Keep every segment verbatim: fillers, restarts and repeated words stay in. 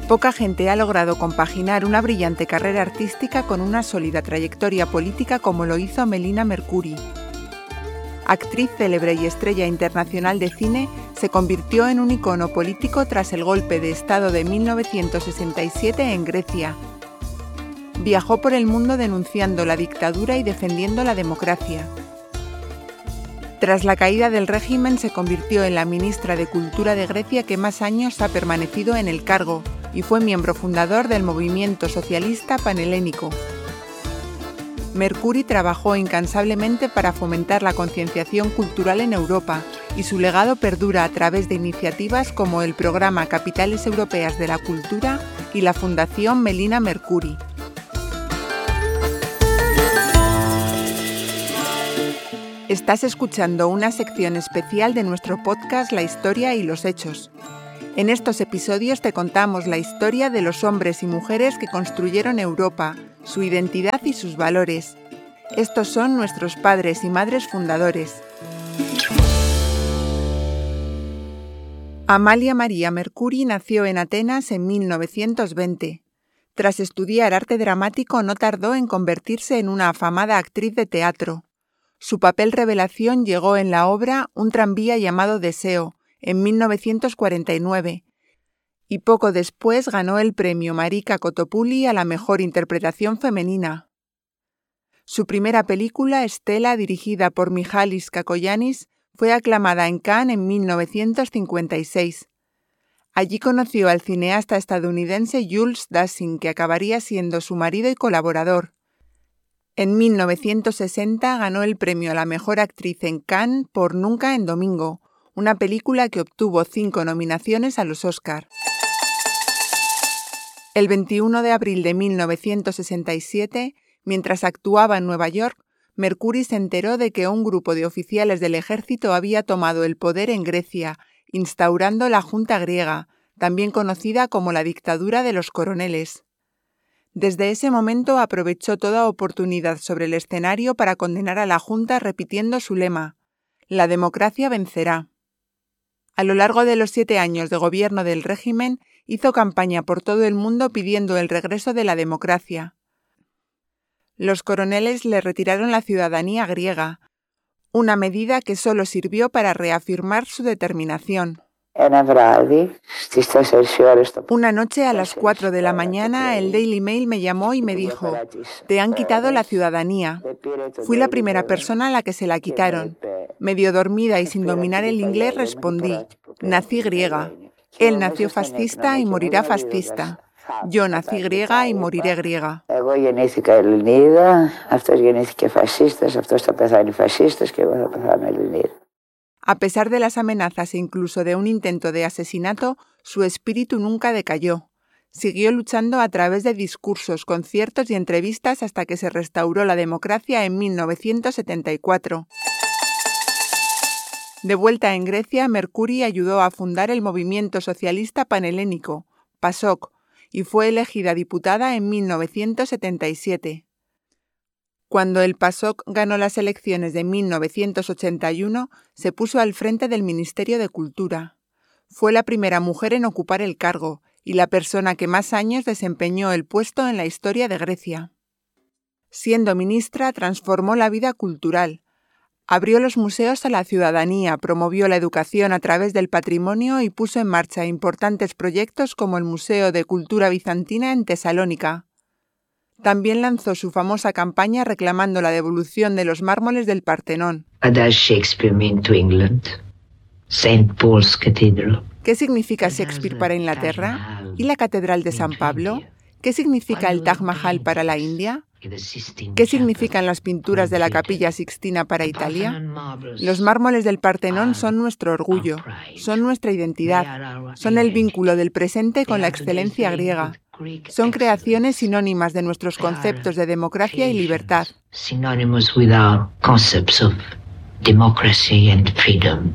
Poca gente ha logrado compaginar una brillante carrera artística con una sólida trayectoria política como lo hizo Melina Mercouri. Actriz célebre y estrella internacional de cine, se convirtió en un icono político tras el golpe de Estado de mil novecientos sesenta y siete en Grecia. Viajó por el mundo denunciando la dictadura y defendiendo la democracia. Tras la caída del régimen, se convirtió en la ministra de Cultura de Grecia que más años ha permanecido en el cargo y fue miembro fundador del movimiento socialista panhelénico. Mercouri trabajó incansablemente para fomentar la concienciación cultural en Europa y su legado perdura a través de iniciativas como el programa Capitales Europeas de la Cultura y la Fundación Melina Mercouri. Estás escuchando una sección especial de nuestro podcast La Historia y los Hechos. En estos episodios te contamos la historia de los hombres y mujeres que construyeron Europa, su identidad y sus valores. Estos son nuestros padres y madres fundadores. Amalia María Mercouri nació en Atenas en mil novecientos veinte. Tras estudiar arte dramático, no tardó en convertirse en una afamada actriz de teatro. Su papel revelación llegó en la obra Un tranvía llamado Deseo, en mil novecientos cuarenta y nueve, y poco después ganó el premio Marika Kotopouli a la mejor interpretación femenina. Su primera película, Estela, dirigida por Michalis Kakoyannis, fue aclamada en Cannes en mil novecientos cincuenta y seis. Allí conoció al cineasta estadounidense Jules Dassin, que acabaría siendo su marido y colaborador. En mil novecientos sesenta ganó el premio a la mejor actriz en Cannes por Nunca en Domingo, una película que obtuvo cinco nominaciones a los Oscar. El veintiuno de abril de mil novecientos sesenta y siete, mientras actuaba en Nueva York, Mercouri se enteró de que un grupo de oficiales del ejército había tomado el poder en Grecia, instaurando la Junta griega, también conocida como la dictadura de los coroneles. Desde ese momento aprovechó toda oportunidad sobre el escenario para condenar a la Junta repitiendo su lema: «La democracia vencerá». A lo largo de los siete años de gobierno del régimen, hizo campaña por todo el mundo pidiendo el regreso de la democracia. Los coroneles le retiraron la ciudadanía griega, una medida que solo sirvió para reafirmar su determinación. Una noche a las cuatro de la mañana, el Daily Mail me llamó y me dijo: «Te han quitado la ciudadanía». Fui la primera persona a la que se la quitaron. Medio dormida y sin dominar el inglés respondí: «Nací griega. Él nació fascista y morirá fascista. Yo nací griega y moriré griega». A pesar de las amenazas e incluso de un intento de asesinato, su espíritu nunca decayó. Siguió luchando a través de discursos, conciertos y entrevistas hasta que se restauró la democracia en mil novecientos setenta y cuatro. De vuelta en Grecia, Mercouri ayudó a fundar el movimiento socialista panhelénico, PASOK, y fue elegida diputada en mil novecientos setenta y siete. Cuando el PASOK ganó las elecciones de mil novecientos ochenta y uno, se puso al frente del Ministerio de Cultura. Fue la primera mujer en ocupar el cargo y la persona que más años desempeñó el puesto en la historia de Grecia. Siendo ministra, transformó la vida cultural. Abrió los museos a la ciudadanía, promovió la educación a través del patrimonio y puso en marcha importantes proyectos como el Museo de Cultura Bizantina en Tesalónica. También lanzó su famosa campaña reclamando la devolución de los mármoles del Partenón. ¿Qué significa Shakespeare para Inglaterra? ¿Y la Catedral de San Pablo? ¿Qué significa el Taj Mahal para la India? ¿Qué significan las pinturas de la Capilla Sixtina para Italia? Los mármoles del Partenón son nuestro orgullo, son nuestra identidad, son el vínculo del presente con la excelencia griega. Son creaciones sinónimas de nuestros conceptos de democracia y libertad. Synonymous with our concepts of democracy and freedom.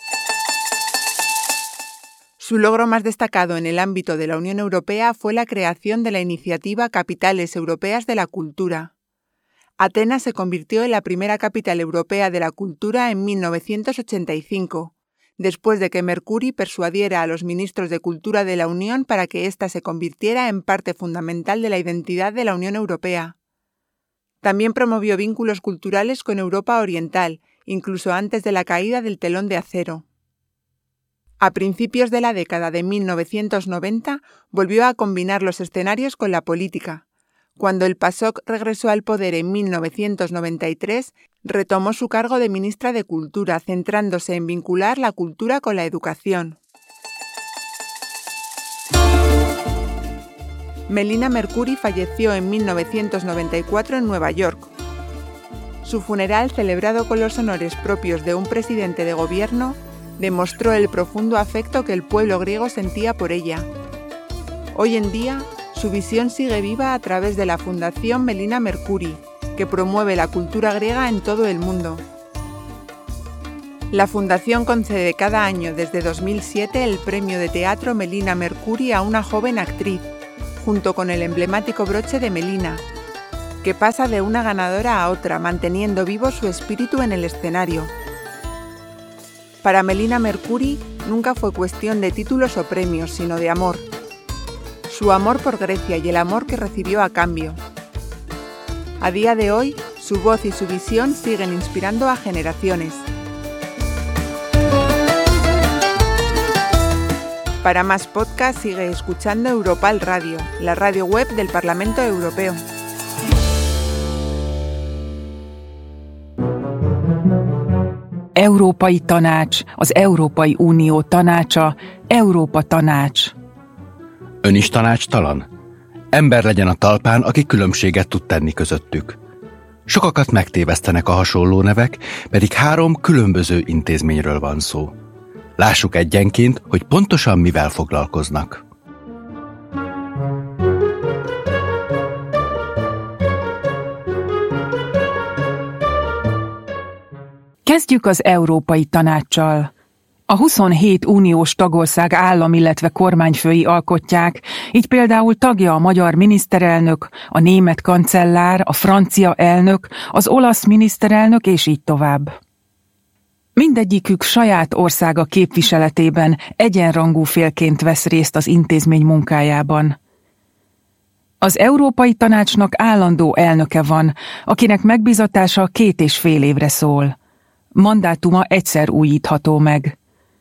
Su logro más destacado en el ámbito de la Unión Europea fue la creación de la iniciativa Capitales Europeas de la Cultura. Atenas se convirtió en la primera capital europea de la cultura en mil novecientos ochenta y cinco. después de que Mercuri persuadiera a los ministros de Cultura de la Unión para que ésta se convirtiera en parte fundamental de la identidad de la Unión Europea. También promovió vínculos culturales con Europa Oriental, incluso antes de la caída del telón de acero. A principios de la década de mil novecientos noventa, volvió a combinar los escenarios con la política. Cuando el PASOK regresó al poder en mil novecientos noventa y tres, retomó su cargo de ministra de Cultura, centrándose en vincular la cultura con la educación. Melina Mercuri falleció en mil novecientos noventa y cuatro en Nueva York. Su funeral, celebrado con los honores propios de un presidente de gobierno, demostró el profundo afecto que el pueblo griego sentía por ella. Hoy en día, su visión sigue viva a través de la Fundación Melina Mercuri, que promueve la cultura griega en todo el mundo. La Fundación concede cada año desde dos mil siete el premio de teatro Melina Mercuri a una joven actriz, junto con el emblemático broche de Melina, que pasa de una ganadora a otra, manteniendo vivo su espíritu en el escenario. Para Melina Mercuri nunca fue cuestión de títulos o premios, sino de amor. Su amor por Grecia y el amor que recibió a cambio. A día de hoy, su voz y su visión siguen inspirando a generaciones. Para más podcasts sigue escuchando Europal Radio, la radio web del Parlamento Europeo. Európai Tanács, az Európai Unió Tanácsa, Európa Tanács. Ön is tanácstalan? Ember legyen a talpán, aki különbséget tud tenni közöttük. Sokakat megtévesztenek a hasonló nevek, pedig három különböző intézményről van szó. Lássuk egyenként, hogy pontosan mivel foglalkoznak. Kezdjük az Európai Tanáccsal. A huszonhét uniós tagország állam, illetve kormányfői alkotják, így például tagja a magyar miniszterelnök, a német kancellár, a francia elnök, az olasz miniszterelnök, és így tovább. Mindegyikük saját országa képviseletében egyenrangú félként vesz részt az intézmény munkájában. Az Európai Tanácsnak állandó elnöke van, akinek megbízatása két és fél évre szól. Mandátuma egyszer újítható meg.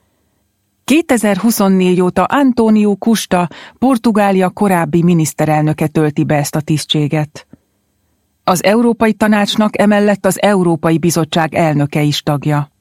kétezer-huszonnégy óta António Costa, Portugália korábbi miniszterelnöke tölti be ezt a tisztséget. Az Európai Tanácsnak emellett az Európai Bizottság elnöke is tagja.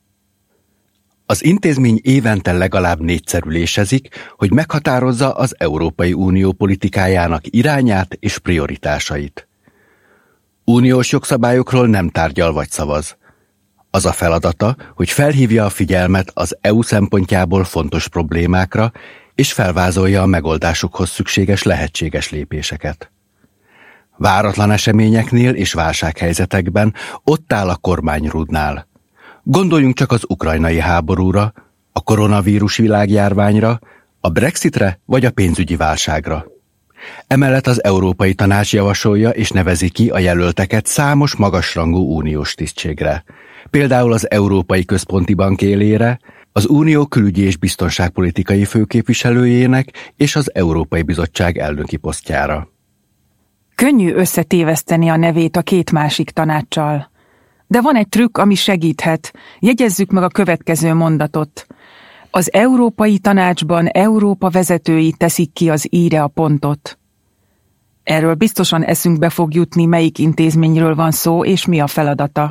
Az intézmény évente legalább négyszer ülésezik, hogy meghatározza az Európai Unió politikájának irányát és prioritásait. Uniós jogszabályokról nem tárgyal vagy szavaz. Az a feladata, hogy felhívja a figyelmet az é u szempontjából fontos problémákra, és felvázolja a megoldásukhoz szükséges lehetséges lépéseket. Váratlan eseményeknél és válsághelyzetekben ott áll a kormányrúdnál. Gondoljunk csak az ukrajnai háborúra, a koronavírus világjárványra, a Brexitre vagy a pénzügyi válságra. Emellett az Európai Tanács javasolja és nevezi ki a jelölteket számos magasrangú uniós tisztségre, például az Európai Központi Bank élére, az Unió külügyi és biztonságpolitikai főképviselőjének és az Európai Bizottság elnöki posztjára. Könnyű összetéveszteni a nevét a két másik tanáccsal. De van egy trükk, ami segíthet. Jegyezzük meg a következő mondatot. Az Európai Tanácsban Európa vezetői teszik ki az i-re a pontot. Erről biztosan eszünkbe fog jutni, melyik intézményről van szó, és mi a feladata.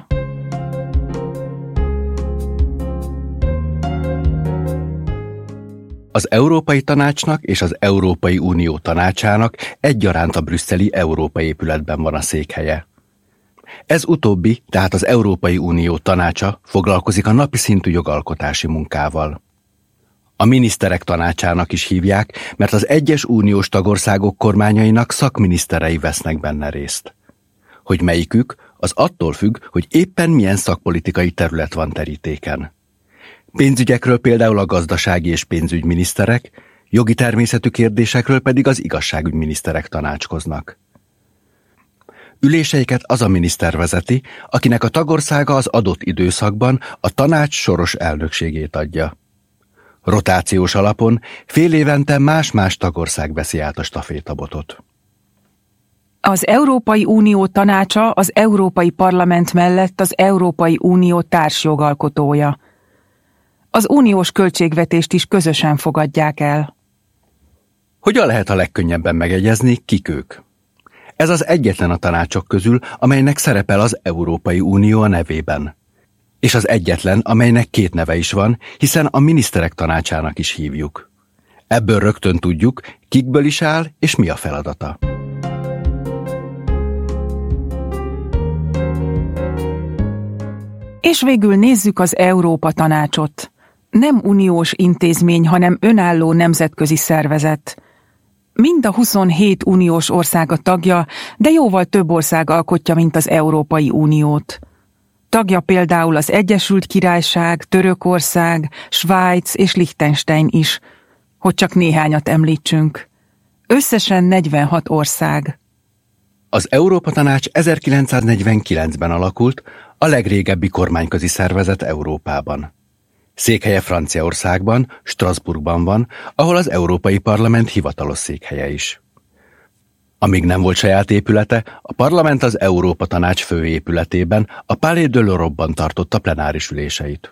Az Európai Tanácsnak és az Európai Unió Tanácsának egyaránt a brüsszeli Európa épületben van a székhelye. Ez utóbbi, tehát az Európai Unió Tanácsa foglalkozik a napi szintű jogalkotási munkával. A miniszterek tanácsának is hívják, mert az egyes uniós tagországok kormányainak szakminiszterei vesznek benne részt. Hogy melyikük, az attól függ, hogy éppen milyen szakpolitikai terület van terítéken. Pénzügyekről például a gazdasági és pénzügyminiszterek, jogi természetű kérdésekről pedig az igazságügyminiszterek tanácskoznak. Üléseiket az a miniszter vezeti, akinek a tagországa az adott időszakban a tanács soros elnökségét adja. Rotációs alapon fél évente más-más tagország veszi át a stafétabotot. Az Európai Unió Tanácsa az Európai Parlament mellett az Európai Unió társjogalkotója. Az uniós költségvetést is közösen fogadják el. Hogyan lehet a legkönnyebben megegyezni, kik ők? Ez az egyetlen a tanácsok közül, amelynek szerepel az Európai Unió a nevében. És az egyetlen, amelynek két neve is van, hiszen a miniszterek tanácsának is hívjuk. Ebből rögtön tudjuk, kikből is áll, és mi a feladata. És végül nézzük az Európa Tanácsot. Nem uniós intézmény, hanem önálló nemzetközi szervezet. Mind a huszonhét uniós ország a tagja, de jóval több ország alkotja, mint az Európai Uniót. Tagja például az Egyesült Királyság, Törökország, Svájc és Liechtenstein is, hogy csak néhányat említsünk. Összesen negyvenhat ország. Az Európa Tanács ezerkilencszáznegyvenkilencben alakult, a legrégebbi kormányközi szervezet Európában. Székhelye Franciaországban, Strasbourgban van, ahol az Európai Parlament hivatalos székhelye is. Amíg nem volt saját épülete, a parlament az Európa Tanács főépületében, a Palais de l'Europe-ban tartotta plenáris üléseit.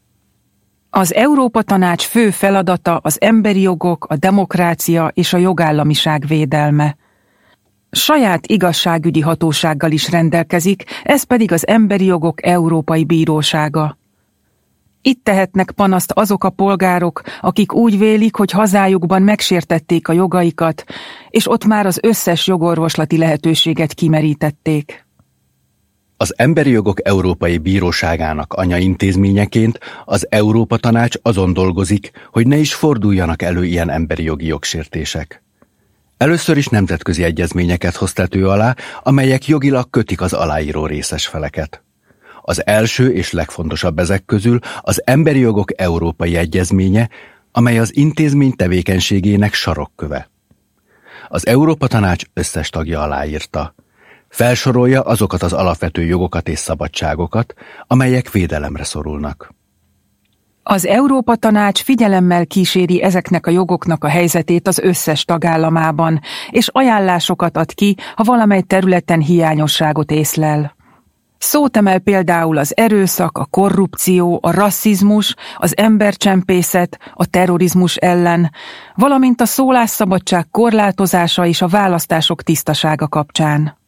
Az Európa Tanács fő feladata az emberi jogok, a demokrácia és a jogállamiság védelme. Saját igazságügyi hatósággal is rendelkezik, ez pedig az Emberi Jogok Európai Bírósága. Itt tehetnek panaszt azok a polgárok, akik úgy vélik, hogy hazájukban megsértették a jogaikat, és ott már az összes jogorvoslati lehetőséget kimerítették. Az Emberi Jogok Európai Bíróságának anyaintézményeként az Európa Tanács azon dolgozik, hogy ne is forduljanak elő ilyen emberi jogi jogsértések. Először is nemzetközi egyezményeket hoz tető alá, amelyek jogilag kötik az aláíró részes feleket. Az első és legfontosabb ezek közül az Emberi Jogok Európai Egyezménye, amely az intézmény tevékenységének sarokköve. Az Európa Tanács összes tagja aláírta. Felsorolja azokat az alapvető jogokat és szabadságokat, amelyek védelemre szorulnak. Az Európa Tanács figyelemmel kíséri ezeknek a jogoknak a helyzetét az összes tagállamában, és ajánlásokat ad ki, ha valamely területen hiányosságot észlel. Szót emel például az erőszak, a korrupció, a rasszizmus, az embercsempészet, a terrorizmus ellen, valamint a szólásszabadság korlátozása és a választások tisztasága kapcsán.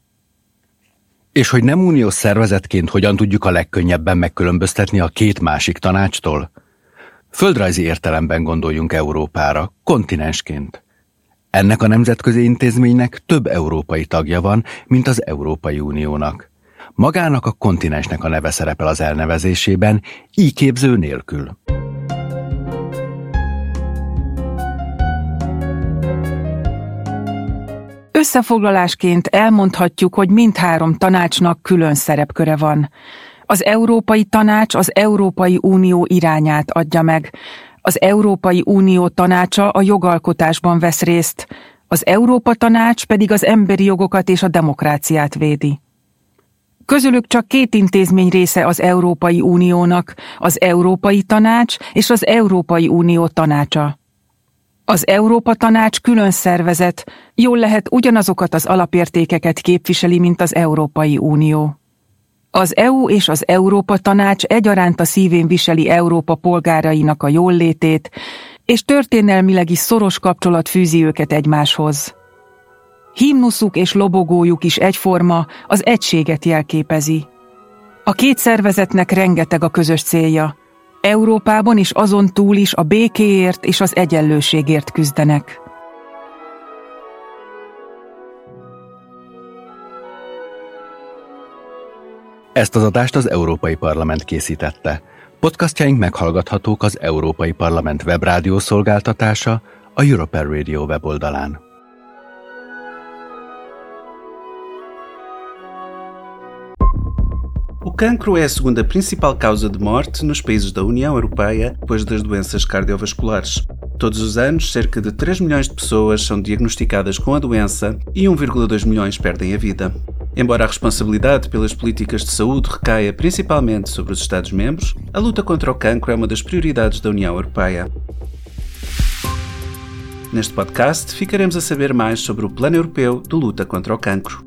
És hogy nem uniós szervezetként hogyan tudjuk a legkönnyebben megkülönböztetni a két másik tanácstól? Földrajzi értelemben gondoljunk Európára, kontinensként. Ennek a nemzetközi intézménynek több európai tagja van, mint az Európai Uniónak. Magának a kontinensnek a neve szerepel az elnevezésében, íképző nélkül. Összefoglalásként elmondhatjuk, hogy mindhárom tanácsnak külön szerepköre van. Az Európai Tanács az Európai Unió irányát adja meg. Az Európai Unió Tanácsa a jogalkotásban vesz részt, az Európa Tanács pedig az emberi jogokat és a demokráciát védi. Közülük csak két intézmény része az Európai Uniónak, az Európai Tanács és az Európai Unió Tanácsa. Az Európa Tanács külön szervezet, jól lehet ugyanazokat az alapértékeket képviseli, mint az Európai Unió. Az é u és az Európa Tanács egyaránt a szívén viseli Európa polgárainak a jóllétét, és történelmileg is szoros kapcsolat fűzi őket egymáshoz. Himnuszuk és lobogójuk is egyforma, az egységet jelképezi. A két szervezetnek rengeteg a közös célja. Európában és azon túl is a békéért és az egyenlőségért küzdenek. Ezt az adást az Európai Parlament készítette. Podcastjaink meghallgathatók az Európai Parlament webrádió szolgáltatása, a European Radio weboldalán. O cancro é a segunda principal causa de morte nos países da União Europeia depois das doenças cardiovasculares. Todos os anos, cerca de três milhões de pessoas são diagnosticadas com a doença e um vírgula dois milhões perdem a vida. Embora a responsabilidade pelas políticas de saúde recaia principalmente sobre os Estados-membros, a luta contra o cancro é uma das prioridades da União Europeia. Neste podcast, ficaremos a saber mais sobre o Plano Europeu de Luta contra o Cancro.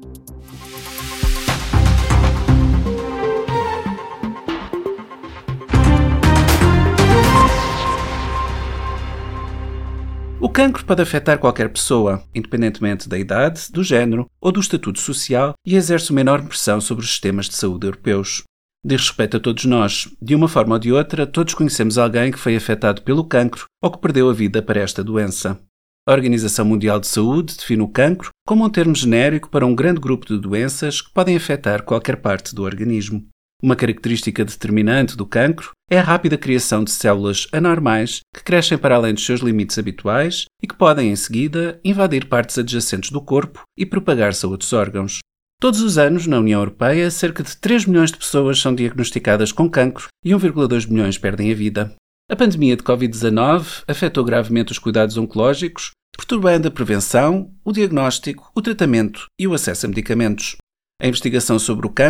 O cancro pode afetar qualquer pessoa, independentemente da idade, do género ou do estatuto social, e exerce uma enorme pressão sobre os sistemas de saúde europeus. Diz respeito a todos nós. De uma forma ou de outra, todos conhecemos alguém que foi afetado pelo cancro ou que perdeu a vida para esta doença. A Organização Mundial de Saúde define o cancro como um termo genérico para um grande grupo de doenças que podem afetar qualquer parte do organismo. Uma característica determinante do cancro é a rápida criação de células anormais que crescem para além dos seus limites habituais e que podem, em seguida, invadir partes adjacentes do corpo e propagar-se a outros órgãos. Todos os anos, na União Europeia, cerca de três milhões de pessoas são diagnosticadas com cancro e um vírgula dois milhões perdem a vida. A pandemia de covid dezanove afetou gravemente os cuidados oncológicos, perturbando a prevenção, o diagnóstico, o tratamento e o acesso a medicamentos. A investigação sobre o cancro